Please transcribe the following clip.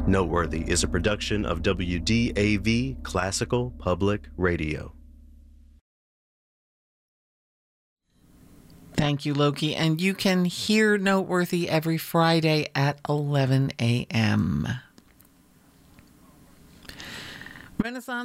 Noteworthy is a production of WDAV Classical Public Radio. Thank you, Loki. And you can hear Noteworthy every Friday at 11 a.m. Renaissance